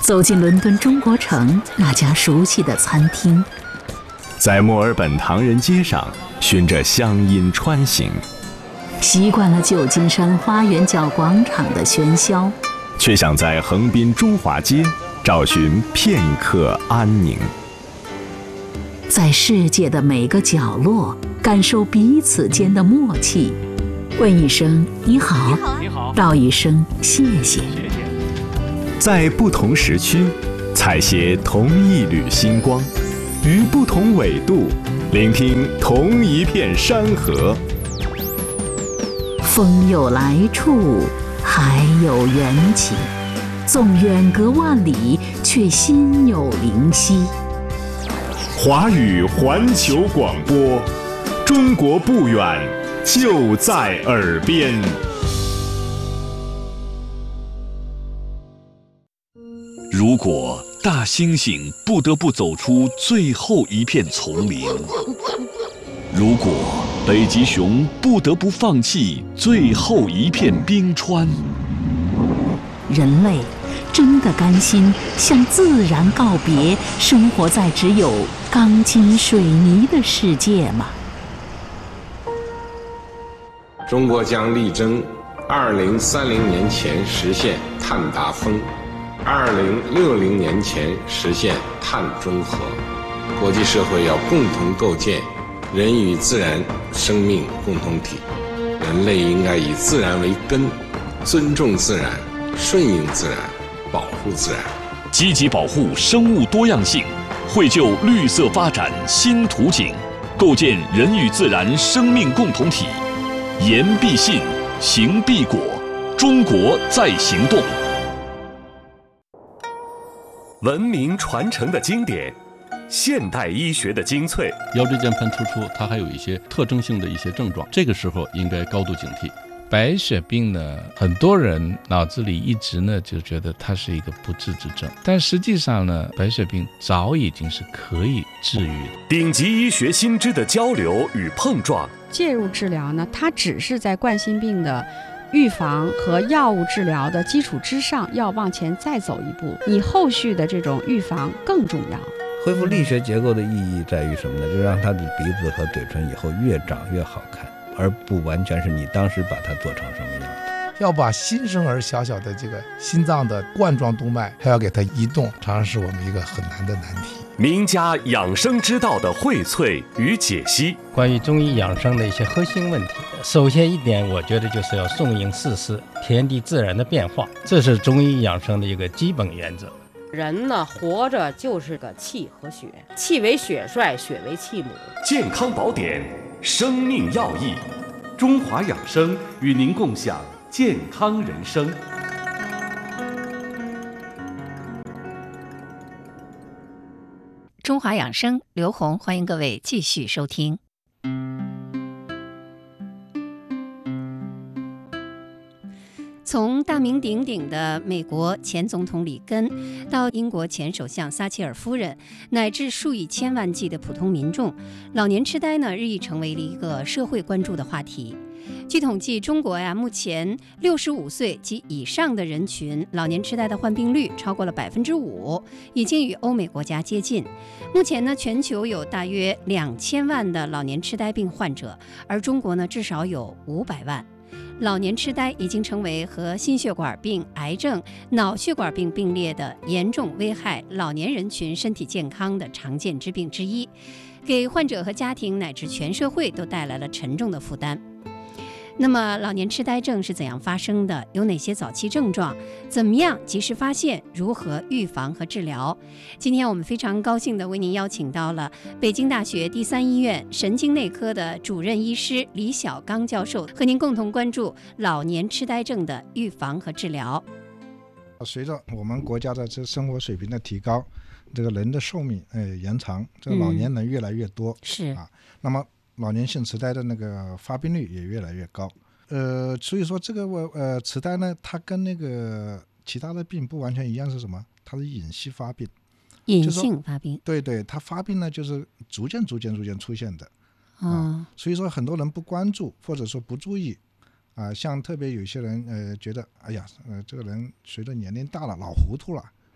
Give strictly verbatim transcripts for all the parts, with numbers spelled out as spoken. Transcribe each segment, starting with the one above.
走进伦敦中国城那家熟悉的餐厅， 在墨尔本唐人街上循着乡音穿行， 习惯了旧金山花园角广场的喧嚣， 却想在横滨中华街找寻片刻安宁。 在世界的每个角落感受彼此间的默契，问一声你好， 你好， 道一声谢谢。 谢谢。 在不同时区采撷同一缕星光，于不同纬度聆听同一片山河。 风有来处，海有缘起，纵远隔万里，却心有灵犀。 华语环球广播，中国不远，就在耳边。 如果大猩猩不得不走出最后一片丛林，如果北极熊不得不放弃最后一片冰川， 人类真的甘心向自然告别，生活在只有钢筋水泥的世界吗？ 中国将力争二零三零年前实现碳达峰，二零六零年前实现碳中和。国际社会要共同构建人与自然生命共同体，人类应该以自然为根，尊重自然，顺应自然，保护自然， 积极保护生物多样性，绘就绿色发展新图景，构建人与自然生命共同体。言必信，行必果，中国在行动。 文明传承的经典，现代医学的精粹。 腰椎间盘突出，它还有一些特征性的一些症状，这个时候应该高度警惕。白血病呢，很多人脑子里一直呢就觉得它是一个不治之症，但实际上呢，白血病早已经是可以治愈的。 顶级医学新知的交流与碰撞， 介入治疗呢，它只是在冠心病的预防和药物治疗的基础之上，要往前再走一步，你后续的这种预防更重要。 恢复力学结构的意义在于什么呢？就让他的鼻子和嘴唇以后越长越好看，而不完全是你当时把它做成什么样子。 要把新生儿小小的这个心脏的冠状动脉还要给它移动，常常是我们一个很难的难题。 名家养生之道的荟萃与解析， 关于中医养生的一些核心问题，首先一点，我觉得就是要顺应四时，天地自然的变化，这是中医养生的一个基本原则。 人呢，活着就是个气和血，气为血帅，血为气母。 健康宝典，生命要义，中华养生与您共享健康人生。 中华养生，刘红，欢迎各位继续收听。从大名鼎鼎的美国前总统里根，到英国前首相撒切尔夫人，乃至数以千万计的普通民众，老年痴呆呢日益成为了一个社会关注的话题。据统计，中国呀，目前六十五岁及以上的人群老年痴呆的患病率超过了百分之五，已经与欧美国家接近。目前呢，全球有大约两千万的老年痴呆病患者，而中国呢，至少有五百万。老年痴呆已经成为和心血管病、癌症、脑血管病并列的严重危害老年人群身体健康的常见之病之一，给患者和家庭乃至全社会都带来了沉重的负担。那么老年痴呆症是怎样发生的？有哪些早期症状？怎么样及时发现？如何预防和治疗？今天我们非常高兴地为您邀请到了北京大学第三医院神经内科的主任医师李小刚教授，和您共同关注老年痴呆症的预防和治疗。 随着我们国家的这生活水平的提高，这个人的寿命呃延长，这个老年人越来越多， 嗯、是啊，那么老年性痴呆的那个发病率也越来越高，呃，所以说这个呃痴呆呢，它跟那个其他的病不完全一样，是什么？它是隐性发病， 隐性发病， 对对，它发病呢就是逐渐逐渐逐渐出现的， 哦、 啊，所以说很多人不关注或者说不注意，啊，像特别有些人呃觉得，哎呀，呃这个人随着年龄大了老糊涂了，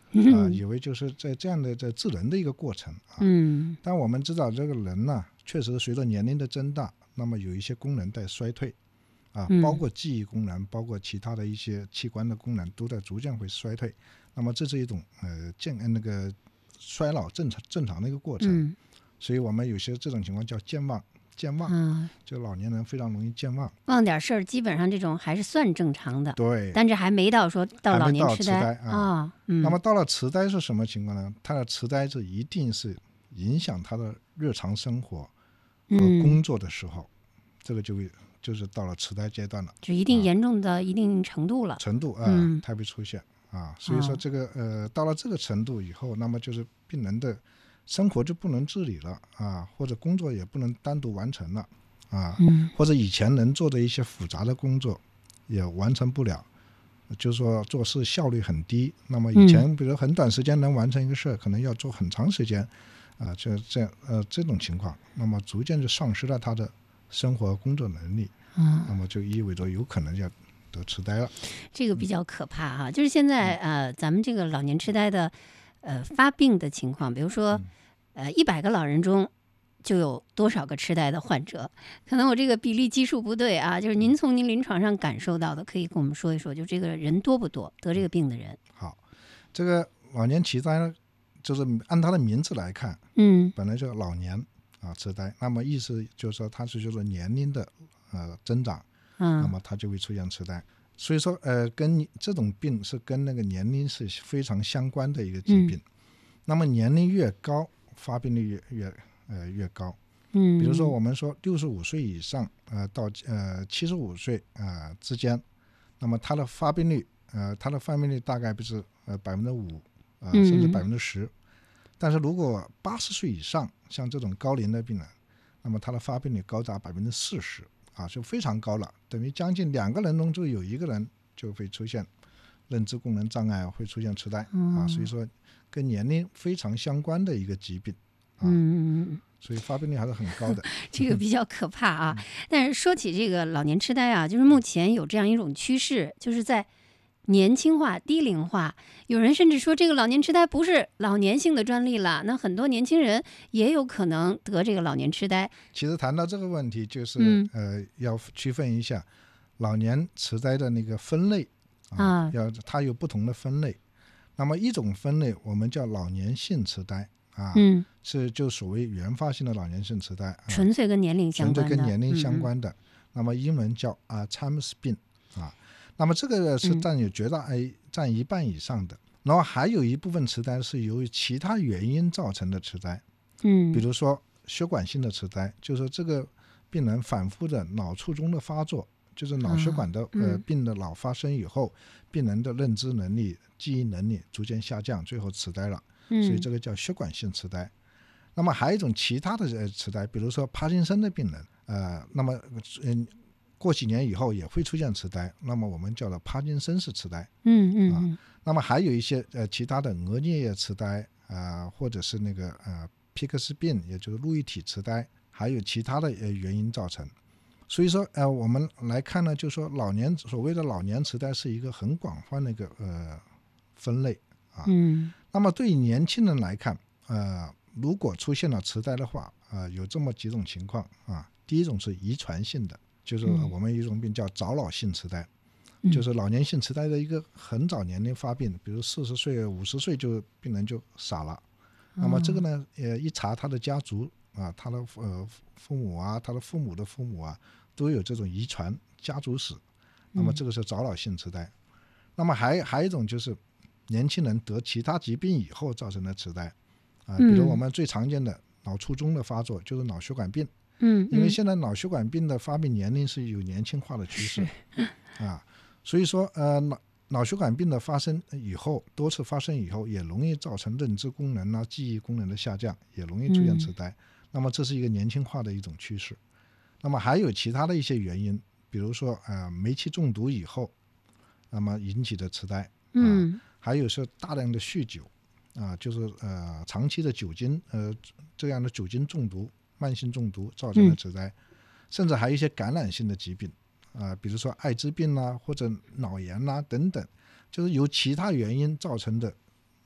啊，以为就是在这样的这智能的一个过程啊。 嗯， 但我们知道这个人呢，确实随着年龄的增大，那么有一些功能在衰退啊， 嗯包括记忆功能，包括其他的一些器官的功能都在逐渐会衰退。那么这是一种呃健那个衰老正常正常的一个过程。 嗯， 所以我们有些这种情况叫健忘，健忘， 嗯， 就老年人非常容易健忘， 忘点事儿，基本上这种还是算正常的。 对， 但这还没到说到老年痴呆还没到痴呆啊。 啊。嗯， 那么到了痴呆是什么情况呢？他的痴呆是一定是影响他的日常生活和工作的时候， 嗯、 这个就会就是到了痴呆阶段了， 就一定严重到一定程度了， 啊、程度啊， 嗯、 它会出现啊。所以说这个、呃，到了这个程度以后，那么就是病人的生活就不能自理了啊，或者工作也不能单独完成了啊， 嗯、 或者以前能做的一些复杂的工作也完成不了。就是说做事效率很低，那么以前比如很短时间能完成一个事，可能要做很长时间，啊，这这呃这种情况，那么逐渐就丧失了他的生活工作能力， 嗯， 那么就意味着有可能要得痴呆了。 这个比较可怕哈，就是现在呃咱们这个老年痴呆的呃发病的情况，比如说呃一百个老人中就有多少个痴呆的患者？可能我这个比例基数不对啊，就是您从您临床上感受到的，可以跟我们说一说，就这个人多不多，得这个病的人？ 好，这个老年痴呆呢，就是按它的名字来看， 嗯， 本来就老年啊痴呆，那么意思就是说它是就是年龄的呃增长， 嗯， 那么它就会出现痴呆。所以说呃跟这种病是跟那个年龄是非常相关的一个疾病，嗯、那么年龄越高，发病率越越呃越高。 嗯， 比如说我们说六十五岁以上，呃到呃七十五岁呃之间，那么它的发病率，呃它的发病率大概不是呃百分之五，呃甚至百分之十。但是如果八十岁以上，像这种高龄的病人，那么它的发病率高达百分之四十，啊，就非常高了，等于将近两个人中就有一个人就会出现认知功能障碍，会出现痴呆， 嗯、 啊，所以说跟年龄非常相关的一个疾病。啊、 嗯， 所以发病率还是很高的。 这个比较可怕啊。但是说起这个老年痴呆啊，就是目前有这样一种趋势，就是在年轻化、低龄化。有人甚至说，这个老年痴呆不是老年性的专利了，那很多年轻人也有可能得这个老年痴呆。 其实谈到这个问题，就是、 嗯、 呃，要区分一下老年痴呆的那个分类啊， 啊要它有不同的分类。那么一种分类我们叫老年性痴呆。啊， 嗯， 是就所谓原发性的老年性痴呆，啊、 纯粹跟年龄相关的， 纯粹跟年龄相关的。 嗯、 那么英文叫阿兹海默氏病啊。那么这个是占有绝大、嗯、占一半以上的。然后还有一部分痴呆是由于其他原因造成的痴呆， 嗯， 比如说血管性的痴呆，就是这个病人反复的脑卒中的发作，就是脑血管的、啊嗯、呃病的老发生以后，病人的认知能力、记忆能力逐渐下降，最后痴呆了。所以这个叫血管性痴呆。嗯、那么还有一种其他的痴呆，比如说帕金森的病人，呃，那么嗯，过几年以后也会出现痴呆，那么我们叫做帕金森氏痴呆。 嗯嗯、啊。 那么还有一些呃其他的额颞叶痴呆啊、呃，或者是那个呃皮克斯病，也就是路易体痴呆，还有其他的呃原因造成。所以说呃我们来看呢，就是说老年所谓的老年痴呆是一个很广泛的一个呃分类啊。 嗯。 那么对于年轻人来看，呃，如果出现了痴呆的话，呃，有这么几种情况啊。第一种是遗传性的，就是我们有一种病叫早老性痴呆，嗯、就是老年性痴呆的一个很早年龄发病，比如四十岁、五十岁就病人就傻了。嗯、那么这个呢，呃，一查他的家族啊，他的呃父母啊，他的父母的父母啊，都有这种遗传家族史。那么这个是早老性痴呆。嗯、那么还还有一种就是年轻人得其他疾病以后造成的痴呆，啊，比如我们最常见的脑卒中的发作就是脑血管病， 嗯， 因为现在脑血管病的发病年龄是有年轻化的趋势，啊，所以说呃脑脑血管病的发生以后，多次发生以后，也容易造成认知功能啊、记忆功能的下降，也容易出现痴呆。嗯、那么这是一个年轻化的一种趋势。那么还有其他的一些原因，比如说呃煤气中毒以后，那么引起的痴呆，啊、 嗯。 还有是大量的酗酒，啊，就是呃长期的酒精呃这样的酒精中毒、慢性中毒造成的痴呆，嗯、甚至还有一些感染性的疾病，啊，比如说艾滋病啦、啊、或者脑炎啦、啊、等等，就是由其他原因造成的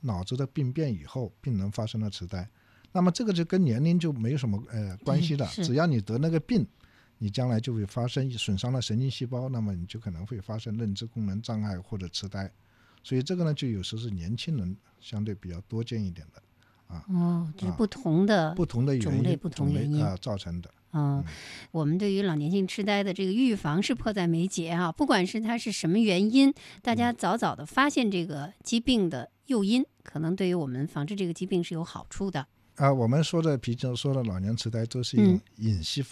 脑子的病变以后，病人发生了痴呆。那么这个就跟年龄就没有什么呃关系的，只要你得那个病，你将来就会发生损伤了神经细胞，那么你就可能会发生认知功能障碍或者痴呆。所以这个呢，就有时是年轻人相对比较多见一点的。啊， 哦，这是不同的、 啊、不同的种类、不同原因啊、呃、造成的。 嗯，我们对于老年性痴呆的这个预防是迫在眉睫啊！不管是它是什么原因，大家早早的发现这个疾病的诱因，可能对于我们防治这个疾病是有好处的。 啊，我们说的，比如说的老年痴呆，都是一种隐性